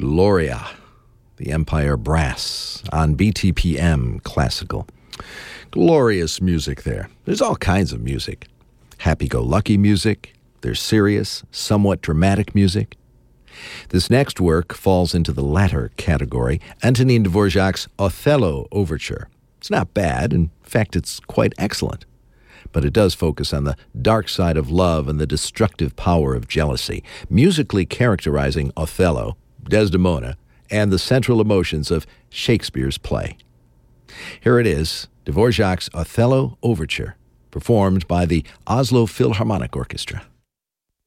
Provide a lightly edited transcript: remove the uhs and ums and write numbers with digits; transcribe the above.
Gloria, the Empire Brass on BTPM Classical. Glorious music there. There's all kinds of music. Happy-go-lucky music. There's serious, somewhat dramatic music. This next work falls into the latter category, Antonin Dvorak's Othello Overture. It's not bad. In fact, it's quite excellent. But it does focus on the dark side of love and the destructive power of jealousy, musically characterizing Othello, Desdemona, and the central emotions of Shakespeare's play. Here it is, Dvorak's Othello Overture, performed by the Oslo Philharmonic Orchestra.